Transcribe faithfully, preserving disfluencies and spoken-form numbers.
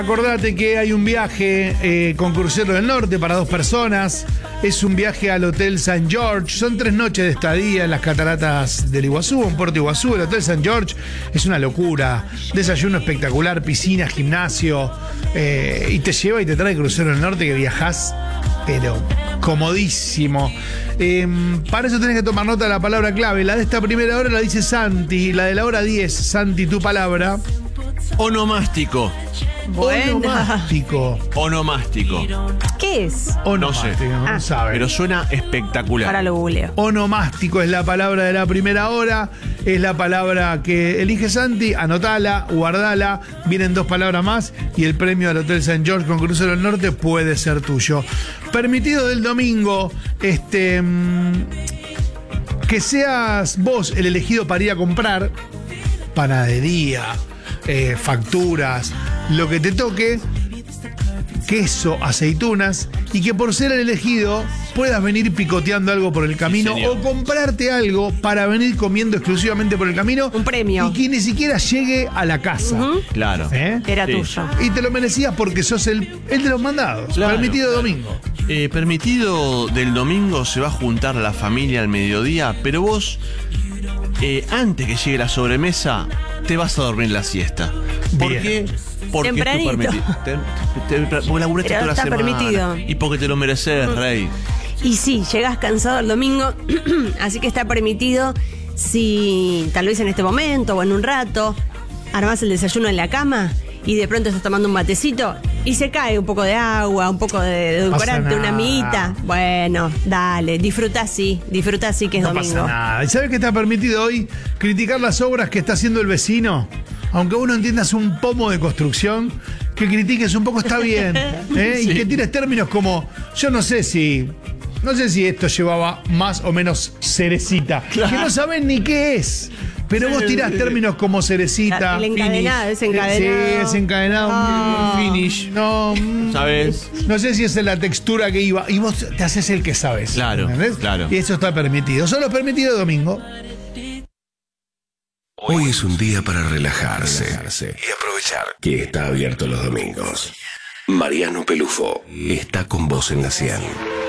Acordate que hay un viaje eh, con Crucero del Norte para dos personas. Es un viaje al Hotel Saint George. Son tres noches de estadía en las cataratas del Iguazú, en Puerto Iguazú. El Hotel Saint George es una locura. Desayuno espectacular, piscina, gimnasio. Eh, y te lleva y te trae Crucero del Norte que viajás, pero comodísimo. Eh, para eso tenés que tomar nota de la palabra clave. La de esta primera hora la dice Santi. La de la hora diez, Santi, tu palabra. Onomástico. Buena. Onomástico. Onomástico. ¿Qué es? Onomástico, no, Ah. sabe. Pero suena espectacular. Ahora lo googleo. Onomástico es la palabra de la primera hora. Es la palabra que elige Santi. Anotala, guardala. Vienen dos palabras más. Y el premio al Hotel Saint George con Crucero del Norte puede ser tuyo. Permitido del domingo. Este. Mmm, que seas vos el elegido para ir a comprar. Panadería. Eh, facturas, lo que te toque, queso, aceitunas, y que por ser el elegido puedas venir picoteando algo por el camino, Sí, o comprarte algo para venir comiendo exclusivamente por el camino. Un premio. Y que ni siquiera llegue a la casa. Ujú. Claro. ¿Eh? Era Sí. tuyo. Y te lo merecías porque sos el, el de los mandados. Claro. Permitido de domingo. Eh, permitido del domingo se va a juntar la familia al mediodía, pero vos, eh, antes que llegue la sobremesa, te vas a dormir la siesta. ¿Por Bien. qué? Porque es tu Tempranito. permitido. Te- te- te- porque laburaste Pero toda la está semana. permitido. Y porque te lo mereces, rey. Y sí, llegás cansado el domingo, así que está permitido si tal vez en este momento o en un rato armás el desayuno en la cama y de pronto estás tomando un matecito y se cae un poco de agua, un poco de edulcorante, Pasa una nada. amiguita. Bueno, dale, disfruta así, disfruta así que es No domingo. pasa nada. ¿Y sabes qué está permitido hoy? Criticar las obras que está haciendo el vecino. Aunque vos no entiendas un pomo de construcción, que critiques un poco está bien. ¿eh? Y que tires términos como, yo no sé si... No sé si esto llevaba más o menos cerecita. Que no saben ni qué es. Pero vos tirás términos como cerecita. El encadenado, finish. desencadenado. Sí, desencadenado. Ah. Finish. No, mm, ¿Sabes? no sé si esa es la textura que iba. Y vos te haces el que sabes. Claro, ¿entendés? claro. Y eso está permitido. Solo es permitido domingo. Hoy es un día para relajarse y aprovechar que está abierto los domingos. Mariano Pelufo está con vos en la cien.